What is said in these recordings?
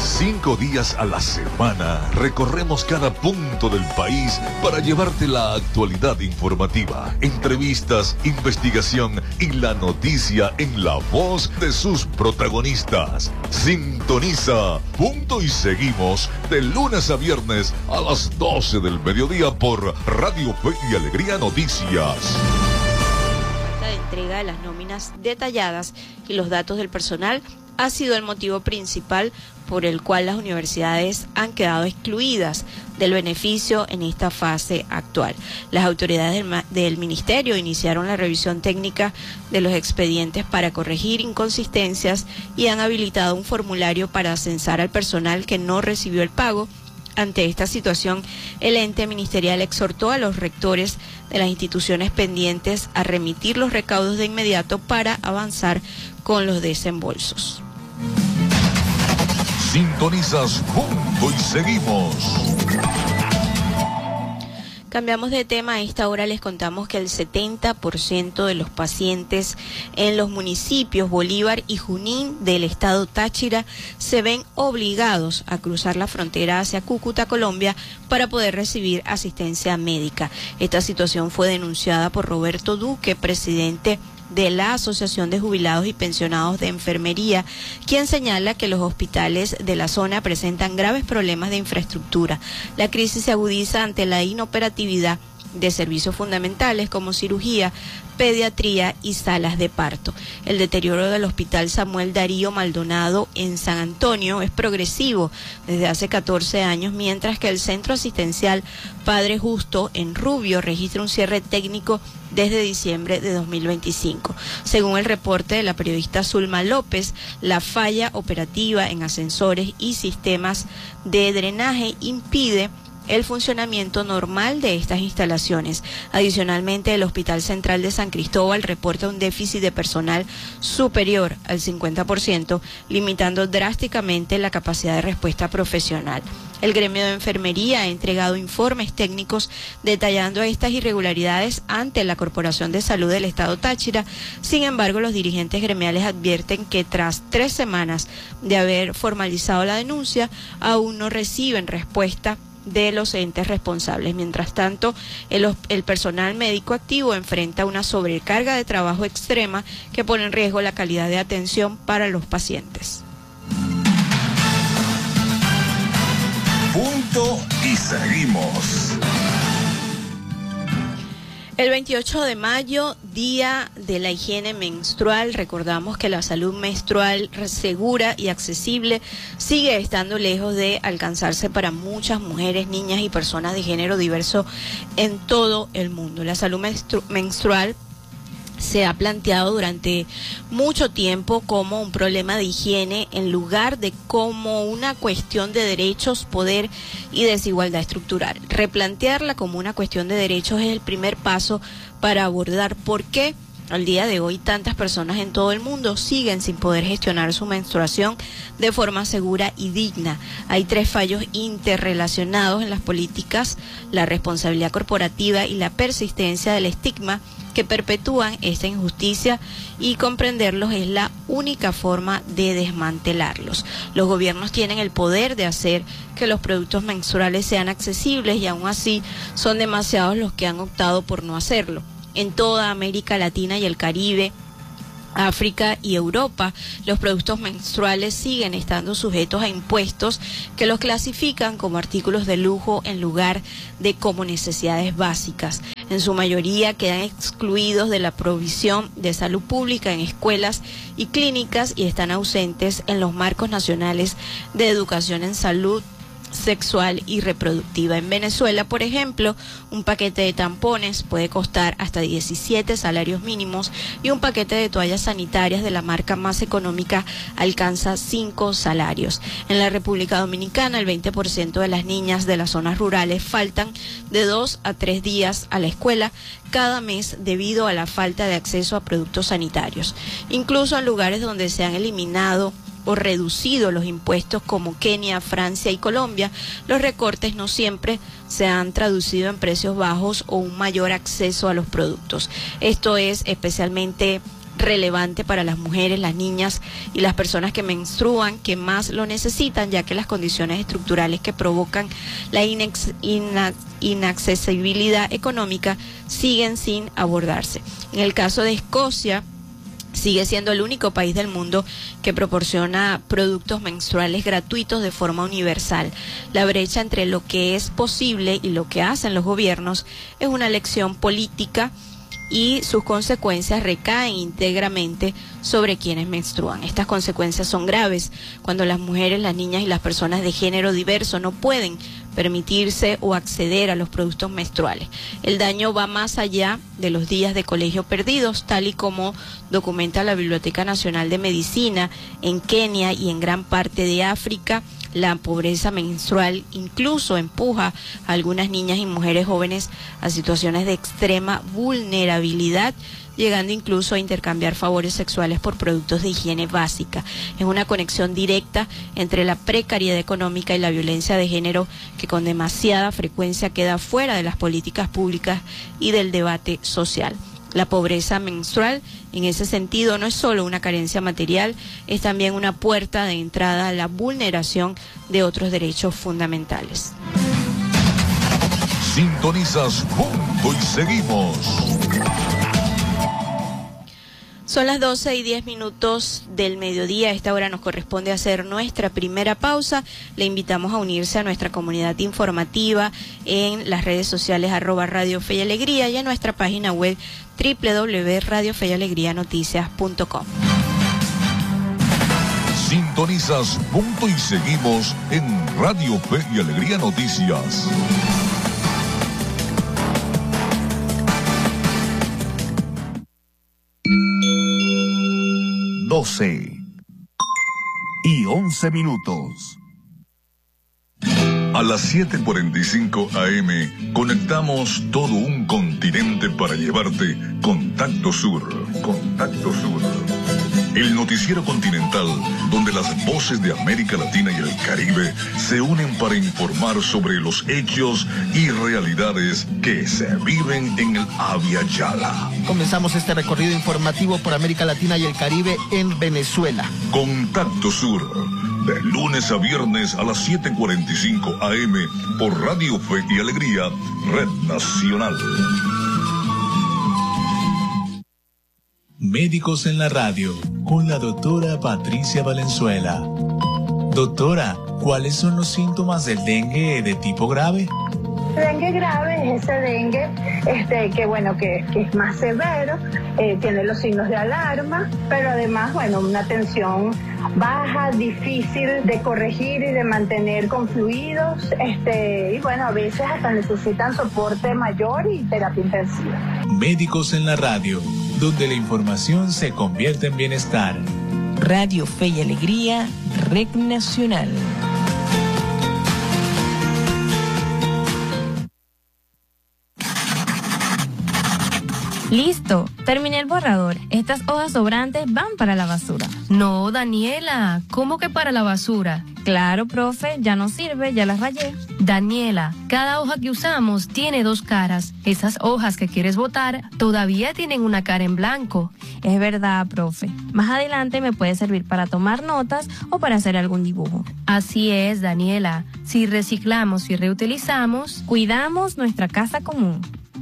5 días a la semana recorremos cada punto del país para llevarte la actualidad informativa, entrevistas, investigación y la noticia en la voz de sus protagonistas. Sintoniza Punto y Seguimos de lunes a viernes a las 12 del mediodía por Radio Fe y Alegría Noticias. De entrega de las nóminas detalladas y los datos del personal ha sido el motivo principal por el cual las universidades han quedado excluidas del beneficio en esta fase actual. Las autoridades del ministerio iniciaron la revisión técnica de los expedientes para corregir inconsistencias y han habilitado un formulario para censar al personal que no recibió el pago. Ante esta situación, el ente ministerial exhortó a los rectores de las instituciones pendientes a remitir los recaudos de inmediato para avanzar con los desembolsos. Sintonizas Punto y Seguimos. Cambiamos de tema. A esta hora les contamos que el 70% de los pacientes en los municipios Bolívar y Junín del estado Táchira se ven obligados a cruzar la frontera hacia Cúcuta, Colombia, para poder recibir asistencia médica. Esta situación fue denunciada por Roberto Duque, presidente de la Asociación de Jubilados y Pensionados de Enfermería, quien señala que los hospitales de la zona presentan graves problemas de infraestructura. La crisis se agudiza ante la inoperatividad de servicios fundamentales como cirugía, pediatría y salas de parto. El deterioro del Hospital Samuel Darío Maldonado en San Antonio es progresivo desde hace 14 años, mientras que el Centro Asistencial Padre Justo en Rubio registra un cierre técnico desde diciembre de 2025. Según el reporte de la periodista Zulma López, la falla operativa en ascensores y sistemas de drenaje impide el funcionamiento normal de estas instalaciones. Adicionalmente, el Hospital Central de San Cristóbal reporta un déficit de personal superior al 50%, limitando drásticamente la capacidad de respuesta profesional. El gremio de enfermería ha entregado informes técnicos detallando estas irregularidades ante la Corporación de Salud del Estado Táchira. Sin embargo, los dirigentes gremiales advierten que tras 3 semanas de haber formalizado la denuncia, aún no reciben respuesta de los entes responsables. Mientras tanto, el personal médico activo enfrenta una sobrecarga de trabajo extrema que pone en riesgo la calidad de atención para los pacientes. Punto y Seguimos. El 28 de mayo, Día de la Higiene Menstrual. Recordamos que la salud menstrual segura y accesible sigue estando lejos de alcanzarse para muchas mujeres, niñas y personas de género diverso en todo el mundo. La salud menstrual se ha planteado durante mucho tiempo como un problema de higiene en lugar de como una cuestión de derechos, poder y desigualdad estructural. Replantearla como una cuestión de derechos es el primer paso para abordar por qué al día de hoy tantas personas en todo el mundo siguen sin poder gestionar su menstruación de forma segura y digna. Hay 3 fallos interrelacionados en las políticas: la responsabilidad corporativa y la persistencia del estigma, que perpetúan esta injusticia, y comprenderlos es la única forma de desmantelarlos. Los gobiernos tienen el poder de hacer que los productos menstruales sean accesibles y aún así son demasiados los que han optado por no hacerlo. En toda América Latina y el Caribe, África y Europa, los productos menstruales siguen estando sujetos a impuestos que los clasifican como artículos de lujo en lugar de como necesidades básicas. En su mayoría quedan excluidos de la provisión de salud pública en escuelas y clínicas y están ausentes en los marcos nacionales de educación en salud sexual y reproductiva. En Venezuela, por ejemplo, un paquete de tampones puede costar hasta 17 salarios mínimos y un paquete de toallas sanitarias de la marca más económica alcanza 5 salarios. En la República Dominicana, el 20% de las niñas de las zonas rurales faltan de 2 a 3 días a la escuela cada mes debido a la falta de acceso a productos sanitarios. Incluso en lugares donde se han eliminado o reducido los impuestos como Kenia, Francia y Colombia, los recortes no siempre se han traducido en precios bajos o un mayor acceso a los productos. Esto es especialmente relevante para las mujeres, las niñas y las personas que menstruan, que más lo necesitan, ya que las condiciones estructurales que provocan la inaccesibilidad económica siguen sin abordarse. En el caso de Escocia, sigue siendo el único país del mundo que proporciona productos menstruales gratuitos de forma universal. La brecha entre lo que es posible y lo que hacen los gobiernos es una lección política y sus consecuencias recaen íntegramente sobre quienes menstruan. Estas consecuencias son graves cuando las mujeres, las niñas y las personas de género diverso no pueden permitirse o acceder a los productos menstruales. El daño va más allá de los días de colegio perdidos, tal y como documenta la Biblioteca Nacional de Medicina. En Kenia y en gran parte de África, la pobreza menstrual incluso empuja a algunas niñas y mujeres jóvenes a situaciones de extrema vulnerabilidad, llegando incluso a intercambiar favores sexuales por productos de higiene básica. Es una conexión directa entre la precariedad económica y la violencia de género que con demasiada frecuencia queda fuera de las políticas públicas y del debate social. La pobreza menstrual, en ese sentido, no es solo una carencia material, es también una puerta de entrada a la vulneración de otros derechos fundamentales. Sintonizas Punto y Seguimos. Son las 12:10 del mediodía. A esta hora nos corresponde hacer nuestra primera pausa. Le invitamos a unirse a nuestra comunidad informativa en las redes sociales @Radio Fe y Alegría y en nuestra página web www.radiofeyalegrianoticias.com. Sintonizas Punto y Seguimos en Radio Fe y Alegría Noticias. y 11 minutos. A las 7:45 AM conectamos todo un continente para llevarte Contacto Sur. Contacto Sur. El noticiero continental donde las voces de América Latina y el Caribe se unen para informar sobre los hechos y realidades que se viven en el Abya Yala. Comenzamos este recorrido informativo por América Latina y el Caribe en Venezuela. Contacto Sur, de lunes a viernes a las 7:45 AM por Radio Fe y Alegría, Red Nacional. Médicos en la Radio, con la doctora Patricia Valenzuela. Doctora, ¿cuáles son los síntomas del dengue de tipo grave? Dengue grave es ese dengue que es más severo, tiene los signos de alarma, pero además, una tensión baja, difícil de corregir y de mantener con fluidos, a veces hasta necesitan soporte mayor y terapia intensiva. Médicos en la Radio, donde la información se convierte en bienestar. Radio Fe y Alegría, Red Nacional. Listo, terminé el borrador. Estas hojas sobrantes van para la basura. No, Daniela, ¿cómo que para la basura? Claro, profe, ya no sirve, ya las rayé. Daniela, cada hoja que usamos tiene dos caras. Esas hojas que quieres botar todavía tienen una cara en blanco. Es verdad, profe. Más adelante me puede servir para tomar notas o para hacer algún dibujo. Así es, Daniela. Si reciclamos y reutilizamos, cuidamos nuestra casa común.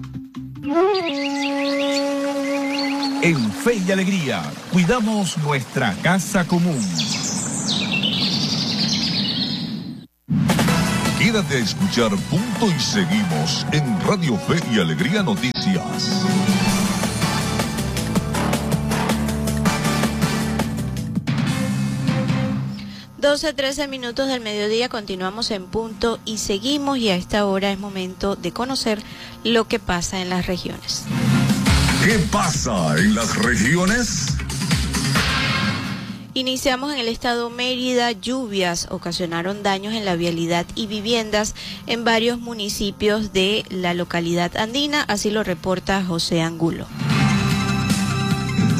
En Fe y Alegría, cuidamos nuestra casa común. Quédate a escuchar Punto y Seguimos en Radio Fe y Alegría Noticias. Doce, 13 minutos del mediodía, continuamos en Punto y Seguimos, y a esta hora es momento de conocer lo que pasa en las regiones. ¿Qué pasa en las regiones? Iniciamos en el estado Mérida. Lluvias ocasionaron daños en la vialidad y viviendas en varios municipios de la localidad andina, así lo reporta José Angulo.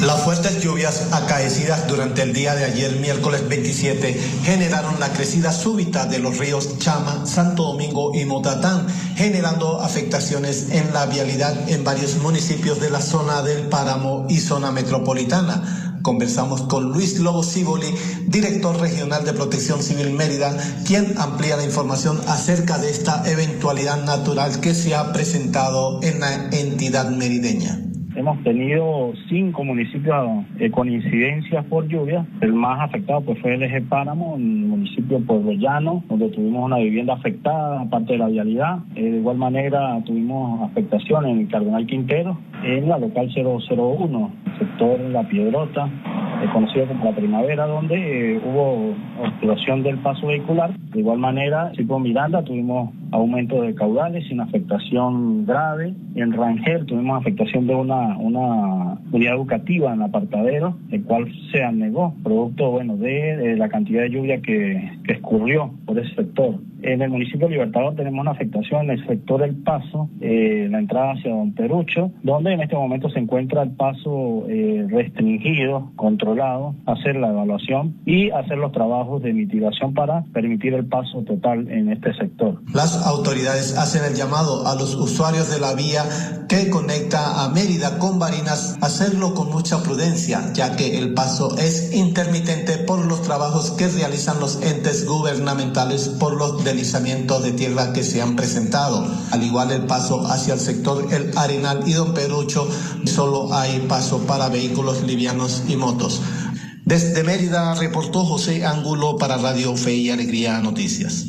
Las fuertes lluvias acaecidas durante el día de ayer, miércoles 27, generaron la crecida súbita de los ríos Chama, Santo Domingo y Motatán, generando afectaciones en la vialidad en varios municipios de la zona del Páramo y zona metropolitana. Conversamos con Luis Lobo Ciboli, director regional de Protección Civil Mérida, quien amplía la información acerca de esta eventualidad natural que se ha presentado en la entidad merideña. Hemos tenido 5 municipios con incidencias por lluvia. El más afectado pues fue el eje Páramo, en el municipio de Pueblo Llano, donde tuvimos una vivienda afectada, aparte de la vialidad. De igual manera tuvimos afectación en el Cardenal Quintero, en la local 001, sector La Piedrota, conocido como La Primavera, donde hubo obstrucción del paso vehicular. De igual manera, en Cipo Miranda tuvimos aumento de caudales sin afectación grave. En Rangel tuvimos afectación de una unidad educativa en Apartadero, el cual se anegó, producto de la cantidad de lluvia que escurrió por ese sector. En el municipio de Libertador tenemos una afectación en el sector El Paso, la entrada hacia Don Perucho, donde en este momento se encuentra el paso restringido, controlado, hacer la evaluación y hacer los trabajos de mitigación para permitir el paso total en este sector. Las autoridades hacen el llamado a los usuarios de la vía que conecta a Mérida con Barinas a hacerlo con mucha prudencia, ya que el paso es intermitente por los trabajos que realizan los entes gubernamentales por los deslizamientos de tierra que se han presentado. Al igual el paso hacia el sector El Arenal y Don Perucho, solo hay paso para vehículos livianos y motos. Desde Mérida reportó José Ángulo para Radio Fe y Alegría Noticias.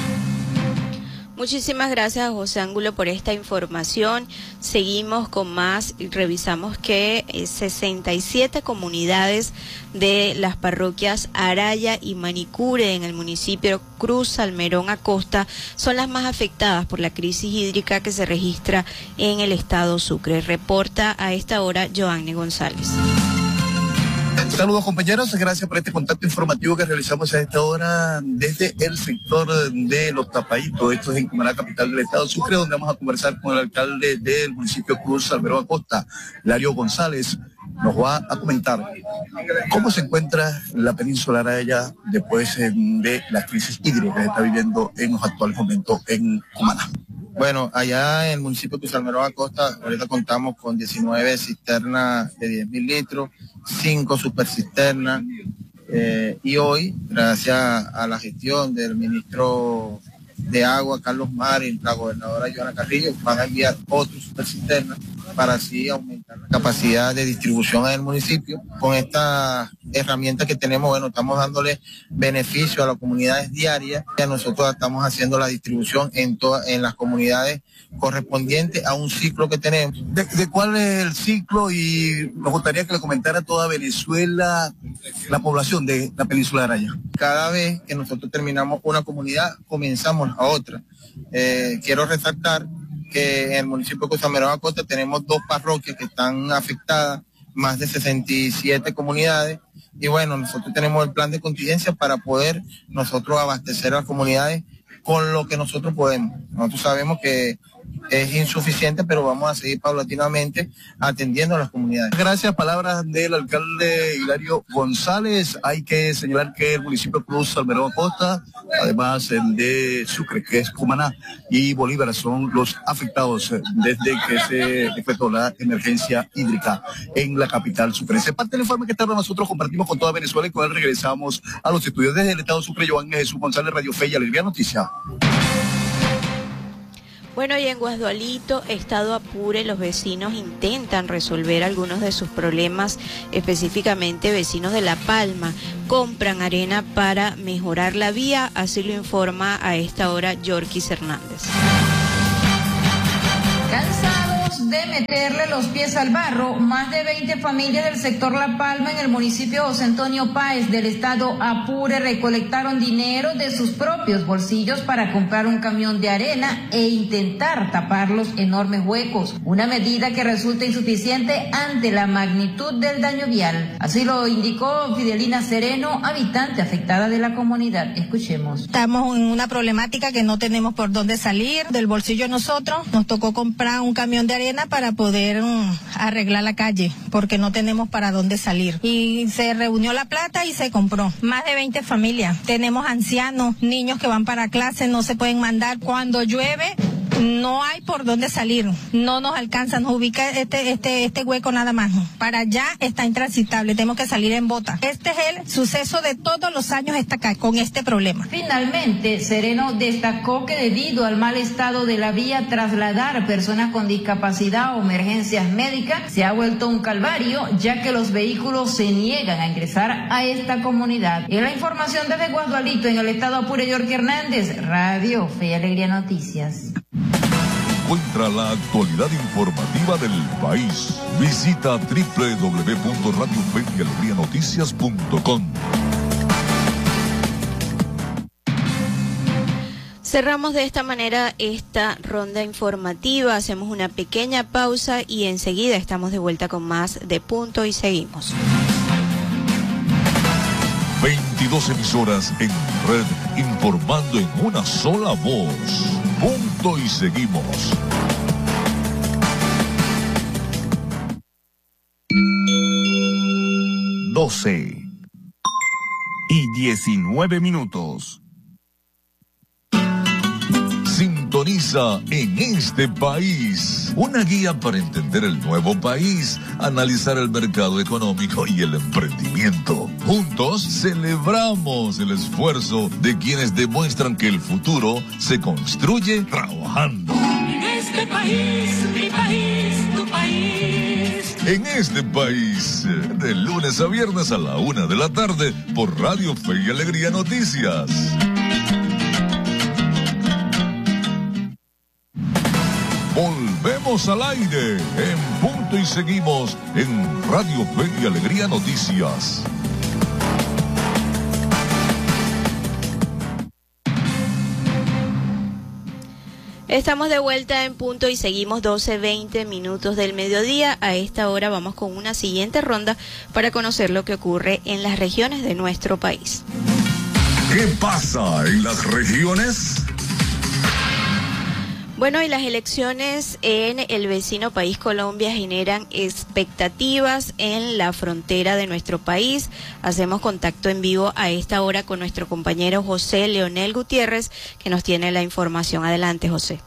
Muchísimas gracias, José Ángulo, por esta información. Seguimos con más y revisamos que 67 comunidades de las parroquias Araya y Manicure en el municipio Cruz Salmerón Acosta son las más afectadas por la crisis hídrica que se registra en el estado Sucre. Reporta a esta hora Joanny González. Saludos compañeros, gracias por este contacto informativo que realizamos a esta hora desde el sector de Los Tapaditos. Esto es en Cumaná, capital del estado Sucre, donde vamos a conversar con el alcalde del municipio Cruz Salmerón Acosta, Hilario González. Nos va a comentar cómo se encuentra la península Araya después de la crisis hídrica que se está viviendo en los actuales momentos en Cumaná. Bueno, allá en el municipio de Salmerón Acosta, ahorita contamos con 19 cisternas de 10.000 litros, 5 supercisternas, y hoy, gracias a la gestión del ministro de Agua, Carlos Marín, la gobernadora Joana Carrillo, van a enviar otros supercisternas para así aumentar la capacidad de distribución en el municipio. Con esta herramienta que tenemos, bueno, estamos dándole beneficio a las comunidades diarias. Ya nosotros estamos haciendo la distribución en las comunidades correspondientes a un ciclo que tenemos. ¿De cuál es el ciclo? Y nos gustaría que le comentara a toda Venezuela la población de la península Araya. Cada vez que nosotros terminamos una comunidad, comenzamos a otra. Quiero resaltar que en el municipio de Salmerón Acosta tenemos 2 parroquias que están afectadas, más de 67 comunidades, y bueno, nosotros tenemos el plan de contingencia para poder nosotros abastecer a las comunidades con lo que nosotros podemos. Nosotros sabemos que es insuficiente, pero vamos a seguir paulatinamente atendiendo a las comunidades. Gracias, palabras del alcalde Hilario González. Hay que señalar que el municipio Cruz Salmerón Acosta, además de Sucre, que es Cumaná, y Bolívar son los afectados desde que se decretó la emergencia hídrica en la capital sucrense. Parte del informe que tarda nosotros compartimos con toda Venezuela y con él regresamos a los estudios desde el estado Sucre. Joan Jesús González, Radio Fe y Alegría Noticia. Bueno, y en Guasdualito, estado Apure, los vecinos intentan resolver algunos de sus problemas, específicamente vecinos de La Palma. Compran arena para mejorar la vía, así lo informa a esta hora Yorkis Hernández. Cansados de meterle los pies al barro, más de 20 familias del sector La Palma en el municipio José Antonio Páez del estado Apure recolectaron dinero de sus propios bolsillos para comprar un camión de arena e intentar tapar los enormes huecos, una medida que resulta insuficiente ante la magnitud del daño vial. Así lo indicó Fidelina Sereno, habitante afectada de la comunidad. Escuchemos. Estamos en una problemática que no tenemos por dónde salir del bolsillo nosotros. Nos tocó comprar un camión de arena quincena para poder arreglar la calle, porque no tenemos para dónde salir. Y se reunió la plata y se compró. Más de 20 familias. Tenemos ancianos, niños que van para clase, no se pueden mandar. Cuando llueve, no hay por dónde salir, no nos alcanza, nos ubica este hueco nada más. Para allá está intransitable, tenemos que salir en bota. Este es el suceso de todos los años con este problema. Finalmente, Sereno destacó que debido al mal estado de la vía, trasladar a personas con discapacidad o emergencias médicas se ha vuelto un calvario, ya que los vehículos se niegan a ingresar a esta comunidad. En la información desde Guadualito, en el estado Apure, York Hernández, Radio Fe y Alegría Noticias. Encuentra la actualidad informativa del país. Visita www.radiofeyalegrianoticias.com. Cerramos de esta manera esta ronda informativa, hacemos una pequeña pausa y enseguida estamos de vuelta con más de Punto y Seguimos. 22 emisoras en red informando en una sola voz. Punto y Seguimos. Doce y 19 minutos. Sintoniza En Este País, una guía para entender el nuevo país, analizar el mercado económico y el emprendimiento. Juntos celebramos el esfuerzo de quienes demuestran que el futuro se construye trabajando. En este país, mi país, tu país. En Este País, de lunes a viernes a la 1 de la tarde por Radio Fe y Alegría Noticias. Volvemos al aire en Punto y Seguimos en Radio Fe y Alegría Noticias. Estamos de vuelta en Punto y Seguimos, 12:20 minutos del mediodía. A esta hora vamos con una siguiente ronda para conocer lo que ocurre en las regiones de nuestro país. ¿Qué pasa en las regiones? Bueno, y las elecciones en el vecino país Colombia generan expectativas en la frontera de nuestro país. Hacemos contacto en vivo a esta hora con nuestro compañero José Leonel Gutiérrez, que nos tiene la información. Adelante, José.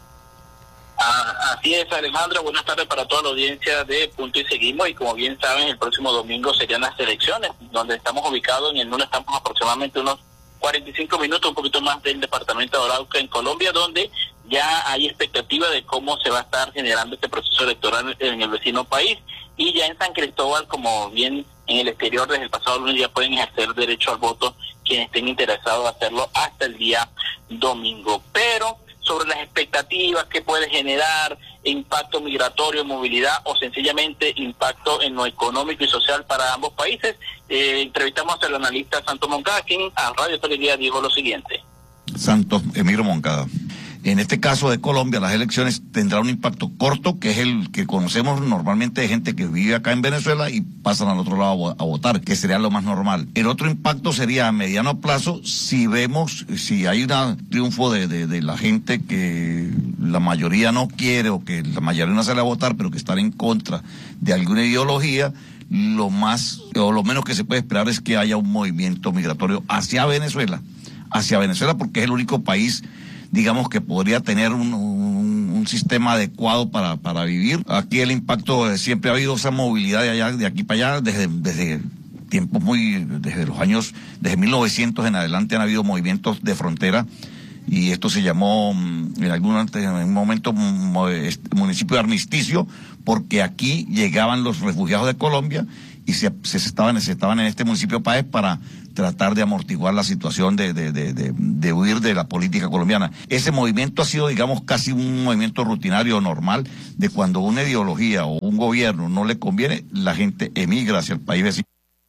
Así es, Alejandra. Buenas tardes para toda la audiencia de Punto y Seguimos. Y como bien saben, el próximo domingo serían las elecciones, donde estamos ubicados en el norte, estamos aproximadamente unos 45 minutos, un poquito más del departamento de Arauca, en Colombia, donde ya hay expectativa de cómo se va a estar generando este proceso electoral en el vecino país. Y ya en San Cristóbal, como bien en el exterior, desde el pasado lunes ya pueden ejercer derecho al voto quienes estén interesados en hacerlo hasta el día domingo. Pero sobre las expectativas que puede generar, impacto migratorio, movilidad o sencillamente impacto en lo económico y social para ambos países, entrevistamos al analista Santos Moncada, quien a Radio Televisión dijo lo siguiente. Santos Emilio Moncada. En este caso de Colombia, las elecciones tendrán un impacto corto, que es el que conocemos normalmente de gente que vive acá en Venezuela y pasan al otro lado a votar, que sería lo más normal. El otro impacto sería a mediano plazo si hay un triunfo de la gente que la mayoría no quiere o que la mayoría no sale a votar, pero que están en contra de alguna ideología. Lo más o lo menos que se puede esperar es que haya un movimiento migratorio hacia Venezuela, porque es el único país, digamos, que podría tener un sistema adecuado para vivir. Aquí el impacto, siempre ha habido esa movilidad de aquí para allá, desde tiempos desde los años, desde 1900 en adelante han habido movimientos de frontera, y esto se llamó en un momento municipio de armisticio, porque aquí llegaban los refugiados de Colombia y se estaban en este municipio Páez para tratar de amortiguar la situación de huir de la política colombiana. Ese movimiento ha sido, digamos, casi un movimiento rutinario normal, de cuando una ideología o un gobierno no le conviene, la gente emigra hacia el país vecino.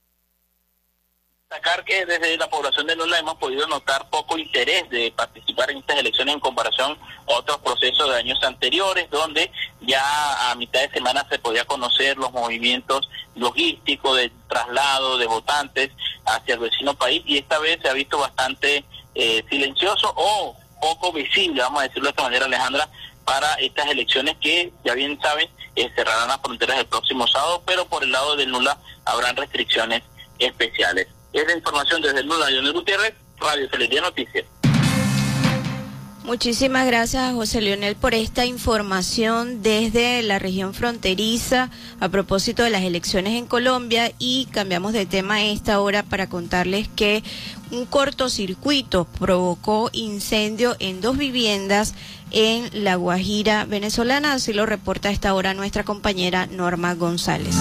Destacar que desde la población de Lola hemos podido notar poco interés de participar en estas elecciones en comparación a otros procesos de años anteriores, donde ya a mitad de semana se podía conocer los movimientos logísticos de traslado de votantes hacia el vecino país, y esta vez se ha visto bastante silencioso o poco visible, vamos a decirlo de esta manera, Alejandra, para estas elecciones que, ya bien saben, cerrarán las fronteras el próximo sábado, pero por el lado del Nula habrán restricciones especiales. Es la información desde el Nula, Leonel Gutiérrez, Radio Fe y Alegría Noticias. Muchísimas gracias, José Leonel, por esta información desde la región fronteriza a propósito de las elecciones en Colombia. Y cambiamos de tema a esta hora para contarles que un cortocircuito provocó incendio en 2 viviendas en La Guajira venezolana, así lo reporta a esta hora nuestra compañera Norma González.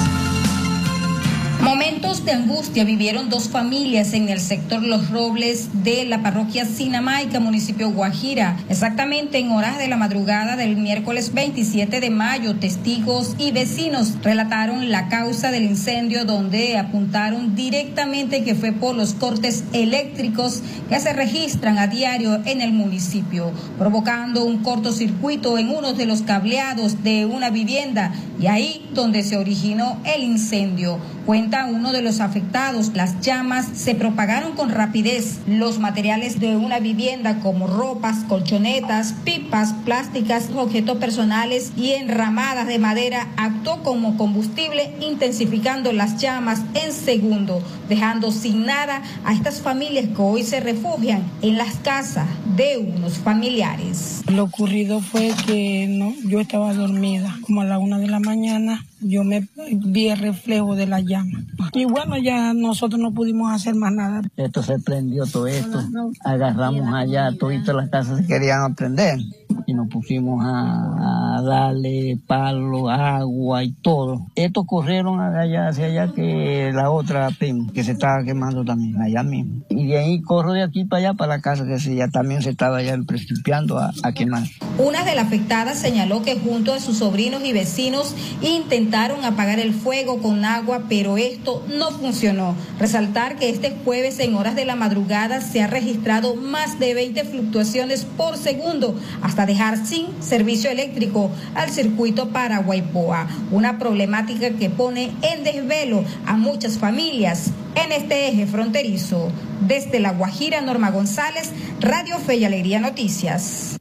Momentos de angustia vivieron 2 familias en el sector Los Robles de la parroquia Sinamaica, municipio Guajira. Exactamente en horas de la madrugada del miércoles 27 de mayo, testigos y vecinos relataron la causa del incendio, donde apuntaron directamente que fue por los cortes eléctricos que se registran a diario en el municipio, provocando un cortocircuito en uno de los cableados de una vivienda, y ahí donde se originó el incendio. Cuenta uno de los afectados, las llamas se propagaron con rapidez. Los materiales de una vivienda como ropas, colchonetas, pipas plásticas, objetos personales y enramadas de madera actuó como combustible, intensificando las llamas en segundo, dejando sin nada a estas familias que hoy se refugian en las casas de unos familiares. Lo ocurrido fue que yo estaba dormida, como a la 1 de la mañana. Yo me vi el reflejo de la llama. Y bueno, ya nosotros no pudimos hacer más nada. Esto se prendió todo esto. Agarramos allá, todas las casas se querían prender. Y nos pusimos a darle palo, agua y todo. Estos corrieron hacia allá que la otra prima, que se estaba quemando también, allá mismo. Y de ahí corro de aquí para allá, para la casa, que ya también se estaba ya principiando a quemar. Una de las afectadas señaló que junto a sus sobrinos y vecinos intentaron apagar el fuego con agua, pero esto no funcionó. Resaltar que este jueves en horas de la madrugada se ha registrado más de 20 fluctuaciones por segundo, hasta dejar sin servicio eléctrico al circuito Paraguaypoa, una problemática que pone en desvelo a muchas familias en este eje fronterizo. Desde La Guajira, Norma González, Radio Fe y Alegría Noticias.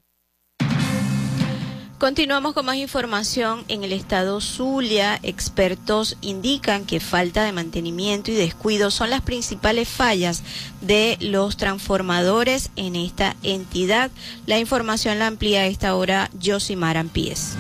Continuamos con más información. En el estado Zulia, expertos indican que falta de mantenimiento y descuido son las principales fallas de los transformadores en esta entidad. La información la amplía a esta hora Yosimar Ampíes.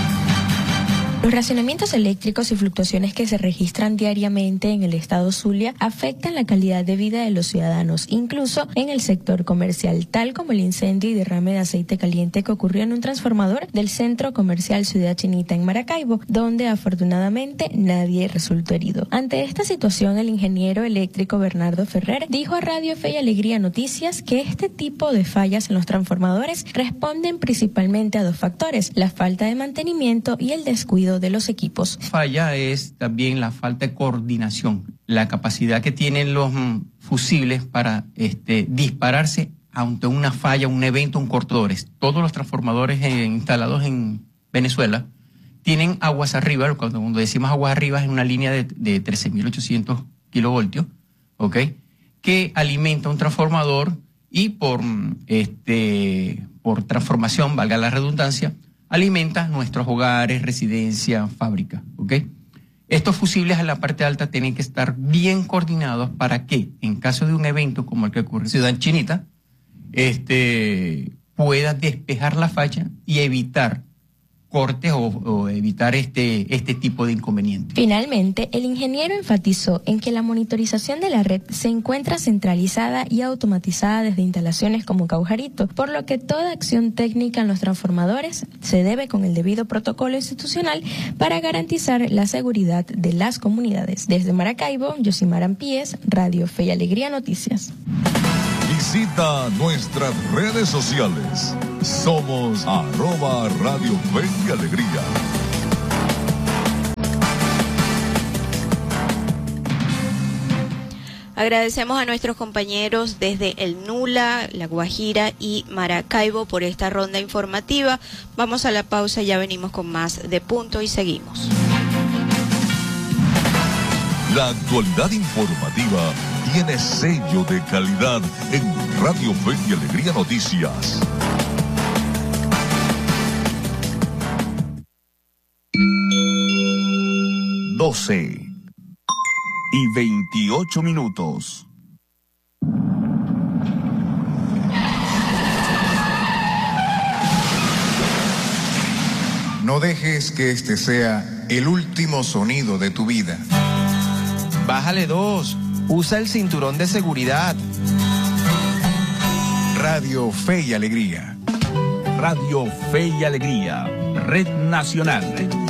Los racionamientos eléctricos y fluctuaciones que se registran diariamente en el estado Zulia afectan la calidad de vida de los ciudadanos, incluso en el sector comercial, tal como el incendio y derrame de aceite caliente que ocurrió en un transformador del centro comercial Ciudad Chinita en Maracaibo, donde afortunadamente nadie resultó herido. Ante esta situación, el ingeniero eléctrico Bernardo Ferrer dijo a Radio Fe y Alegría Noticias que este tipo de fallas en los transformadores responden principalmente a 2 factores: la falta de mantenimiento y el descuido de los equipos. Falla es también la falta de coordinación, la capacidad que tienen los fusibles para dispararse ante una falla, un evento, un cortadores. Todos los transformadores instalados en Venezuela tienen aguas arriba. Cuando decimos aguas arriba es una línea de 13.800 kilovoltios, ¿ok?, que alimenta un transformador y por transformación, valga la redundancia, alimenta nuestros hogares, residencias, fábricas, ¿ok? Estos fusibles en la parte alta tienen que estar bien coordinados para que, en caso de un evento como el que ocurre en Ciudad Chinita, pueda despejar la falla y evitar cortes o evitar este tipo de inconvenientes. Finalmente, el ingeniero enfatizó en que la monitorización de la red se encuentra centralizada y automatizada desde instalaciones como Caujarito, por lo que toda acción técnica en los transformadores se debe con el debido protocolo institucional para garantizar la seguridad de las comunidades. Desde Maracaibo, Yosimar Ampíes, Radio Fe y Alegría Noticias. Visita nuestras redes sociales. Somos @Radio Fe y Alegría. Agradecemos a nuestros compañeros desde el Nula, La Guajira y Maracaibo por esta ronda informativa. Vamos a la pausa, ya venimos con más de Punto y seguimos. La actualidad informativa tiene sello de calidad en Radio Fe y Alegría Noticias. 12:28. No dejes que este sea el último sonido de tu vida. Bájale 2. Usa el cinturón de seguridad. Radio Fe y Alegría. Radio Fe y Alegría. Red Nacional.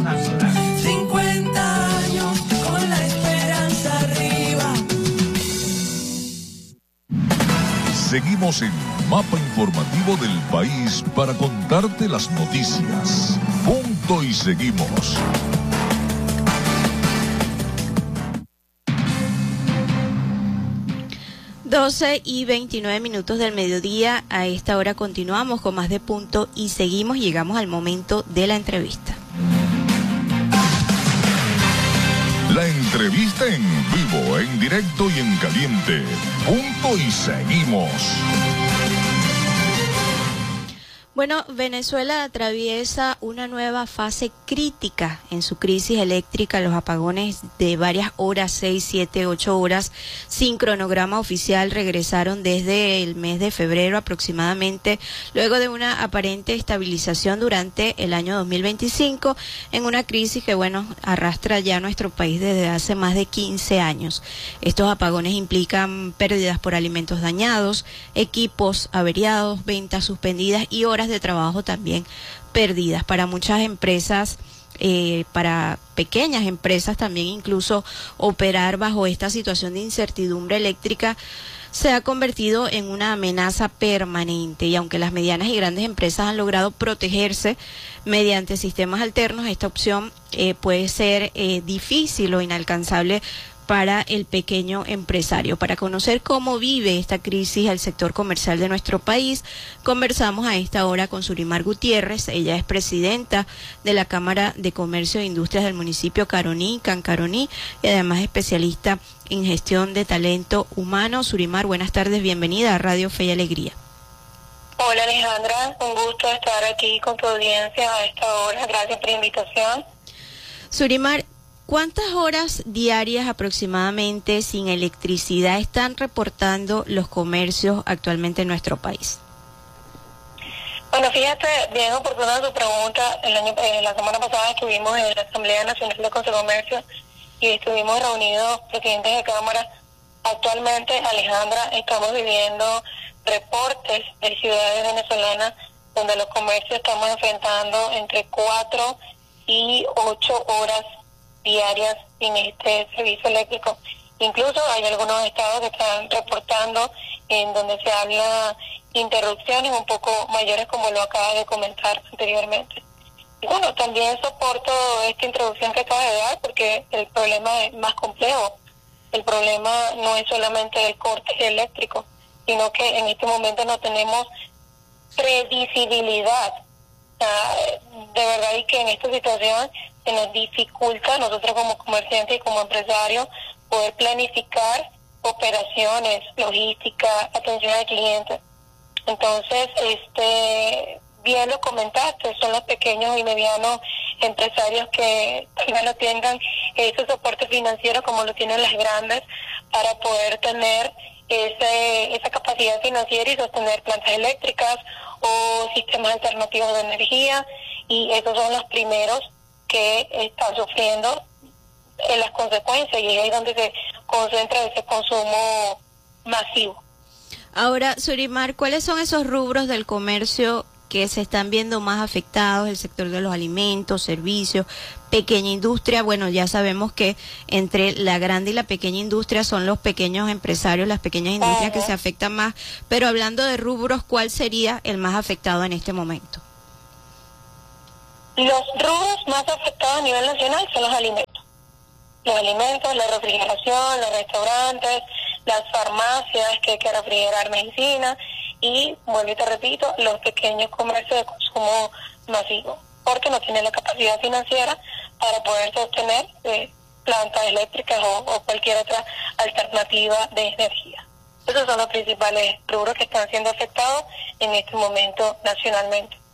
50 años con la esperanza arriba. Seguimos en Mapa Informativo del País para contarte las noticias. Punto y seguimos. Doce y 29 minutos del mediodía. A esta hora continuamos con más de Punto y seguimos. Llegamos al momento de la entrevista. La entrevista en vivo, en directo y en caliente. Punto y seguimos. Bueno, Venezuela atraviesa una nueva fase crítica en su crisis eléctrica. Los apagones de varias horas, 6, 7, 8 horas, sin cronograma oficial, regresaron desde el mes de febrero aproximadamente, luego de una aparente estabilización durante el año 2025, en una crisis que, bueno, arrastra ya nuestro país desde hace más de 15 años. Estos apagones implican pérdidas por alimentos dañados, equipos averiados, ventas suspendidas y horas de trabajo también perdidas. Para muchas empresas, para pequeñas empresas también, incluso operar bajo esta situación de incertidumbre eléctrica se ha convertido en una amenaza permanente, y aunque las medianas y grandes empresas han logrado protegerse mediante sistemas alternos, esta opción puede ser difícil o inalcanzable para el pequeño empresario. Para conocer cómo vive esta crisis el sector comercial de nuestro país, conversamos a esta hora con Surimar Gutiérrez. Ella es presidenta de la Cámara de Comercio e Industrias del municipio Caroní, Cancaroní, y además especialista en gestión de talento humano. Surimar, buenas tardes, bienvenida a Radio Fe y Alegría. Hola Alejandra, un gusto estar aquí con tu audiencia a esta hora. Gracias por la invitación. Surimar, ¿cuántas horas diarias aproximadamente sin electricidad están reportando los comercios actualmente en nuestro país? Bueno, fíjate, bien oportuna tu pregunta. La semana pasada estuvimos en la Asamblea Nacional de Comercio y estuvimos reunidos presidentes de Cámara. Actualmente, Alejandra, estamos viviendo reportes de ciudades venezolanas donde los comercios estamos enfrentando entre 4 y 8 horas diarias sin este servicio eléctrico. Incluso hay algunos estados que están reportando en donde se habla interrupciones un poco mayores, como lo acaba de comentar anteriormente. Y bueno, también soporto esta introducción que acaba de dar porque el problema es más complejo. El problema no es solamente el corte eléctrico, sino que en este momento no tenemos previsibilidad. De verdad, y que en esta situación se nos dificulta a nosotros como comerciantes y como empresarios poder planificar operaciones, logística, atención al cliente. Entonces, bien lo comentaste, son los pequeños y medianos empresarios que tal vez no tengan ese soporte financiero como lo tienen las grandes para poder tener esa capacidad financiera y sostener plantas eléctricas o sistemas alternativos de energía, y esos son los primeros que están sufriendo las consecuencias, y es ahí donde se concentra ese consumo masivo. Ahora, Surimar, ¿cuáles son esos rubros del comercio que se están viendo más afectados? El sector de los alimentos, servicios, pequeña industria. Bueno, ya sabemos que entre la grande y la pequeña industria son los pequeños empresarios, las pequeñas industrias que se afectan más, pero hablando de rubros, ¿cuál sería el más afectado en este momento? Los rubros más afectados a nivel nacional son los alimentos. Los alimentos, la refrigeración, los restaurantes, las farmacias que hay que refrigerar medicina, y, vuelvo y te repito, los pequeños comercios de consumo masivo, porque no tienen la capacidad financiera para poder sostener plantas eléctricas o cualquier otra alternativa de energía. Esos son los principales rubros que están siendo afectados en este momento nacionalmente.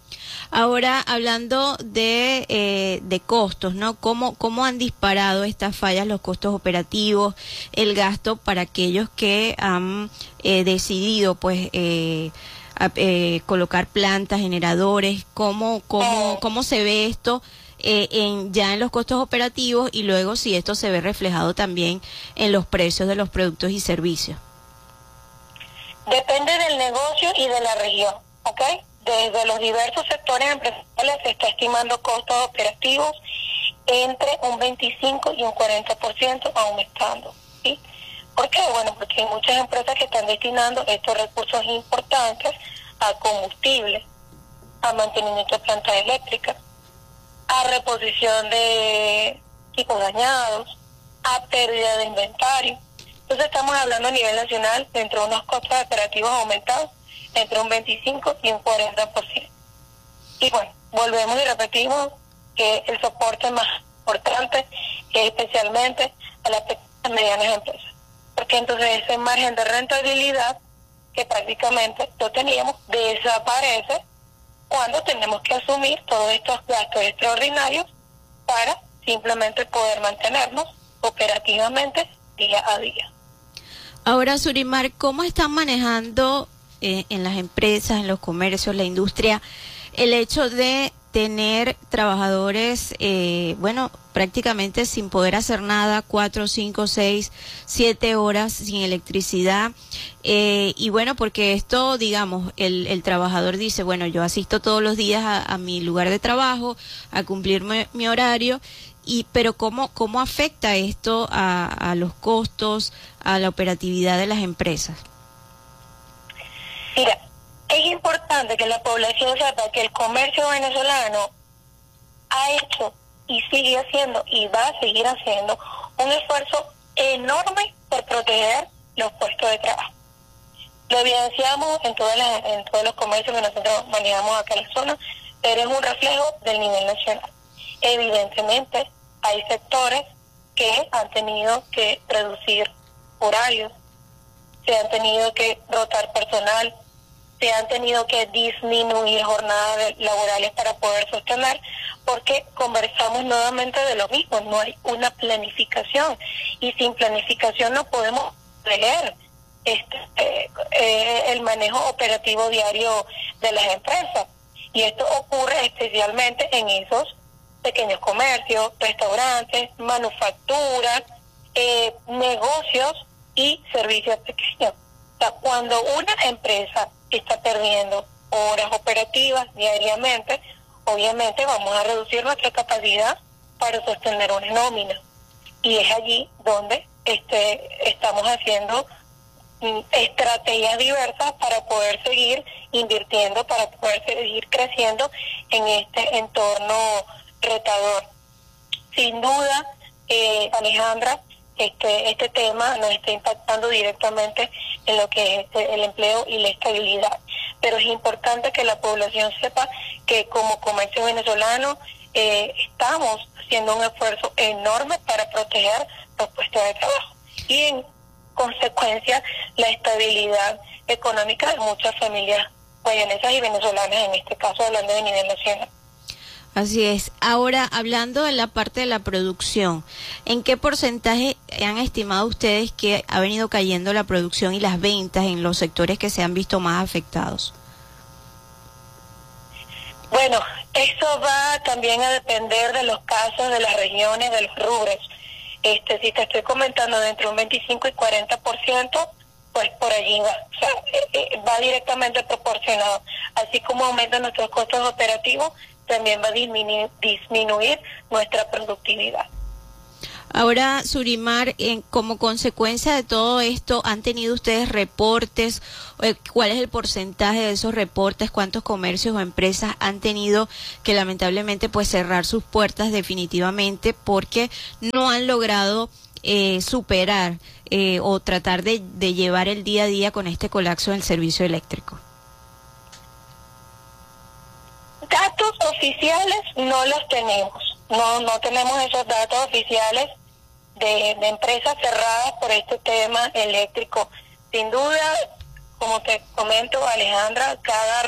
Ahora, hablando de costos, ¿no? ¿Cómo han disparado estas fallas los costos operativos, el gasto para aquellos que han decidido, pues, colocar plantas, generadores? ¿Cómo se ve esto ya en los costos operativos y luego si esto se ve reflejado también en los precios de los productos y servicios? Depende del negocio y de la región, ¿ok? Desde los diversos sectores empresariales se está estimando costos operativos entre un 25 y un 40% aumentando, ¿sí? ¿Por qué? Bueno, porque hay muchas empresas que están destinando estos recursos importantes a combustible, a mantenimiento de plantas eléctricas, a reposición de equipos dañados, a pérdida de inventario. Entonces estamos hablando a nivel nacional de entre unos costos operativos aumentados entre un 25 y un 40%. Y bueno, volvemos y repetimos que el soporte más importante es especialmente a las pequeñas y medianas empresas, porque entonces ese margen de rentabilidad que prácticamente lo teníamos desaparece cuando tenemos que asumir todos estos gastos extraordinarios para simplemente poder mantenernos operativamente día a día. Ahora, Surimar, ¿cómo están manejando en las empresas, en los comercios, la industria, el hecho de tener trabajadores, prácticamente sin poder hacer nada, 4, 5, 6, 7 horas sin electricidad? Y bueno, porque esto, digamos, el trabajador dice, bueno, yo asisto todos los días a mi lugar de trabajo, a cumplir mi horario, pero ¿cómo afecta esto a los costos, a la operatividad de las empresas? Mira, es importante que la población sepa que el comercio venezolano ha hecho y sigue haciendo y va a seguir haciendo un esfuerzo enorme por proteger los puestos de trabajo. Lo evidenciamos en todos los comercios que nosotros manejamos acá en la zona, pero es un reflejo del nivel nacional. Evidentemente, hay sectores que han tenido que reducir horarios, se han tenido que rotar personal, se han tenido que disminuir jornadas laborales para poder sostener, porque conversamos nuevamente de lo mismo, no hay una planificación, y sin planificación no podemos leer el manejo operativo diario de las empresas, y esto ocurre especialmente en esos pequeños comercios, restaurantes, manufacturas, negocios y servicios pequeños. O sea, cuando una empresa está perdiendo horas operativas diariamente, obviamente vamos a reducir nuestra capacidad para sostener una nómina. Y es allí donde estamos haciendo estrategias diversas para poder seguir invirtiendo, para poder seguir creciendo en este entorno retador. Sin duda, Alejandra, este tema nos está impactando directamente en lo que es el empleo y la estabilidad. Pero es importante que la población sepa que como comercio venezolano estamos haciendo un esfuerzo enorme para proteger los puestos de trabajo y en consecuencia la estabilidad económica de muchas familias guayanesas y venezolanas, en este caso hablando de nivel nacional. Así es. Ahora, hablando de la parte de la producción, ¿en qué porcentaje han estimado ustedes que ha venido cayendo la producción y las ventas en los sectores que se han visto más afectados? Bueno, eso va también a depender de los casos, de las regiones, de los rubros. Si te estoy comentando de entre un 25 y 40%, pues por allí va. O sea, va directamente proporcionado. Así como aumentan nuestros costos operativos, también va a disminuir nuestra productividad. Ahora, Surimar, como consecuencia de todo esto, ¿han tenido ustedes reportes? ¿Cuál es el porcentaje de esos reportes? ¿Cuántos comercios o empresas han tenido que lamentablemente pues cerrar sus puertas definitivamente porque no han logrado superar o tratar de llevar el día a día con este colapso del servicio eléctrico? Datos oficiales no los tenemos. No tenemos esos datos oficiales de empresas cerradas por este tema eléctrico. Sin duda, como te comento, Alejandra, cada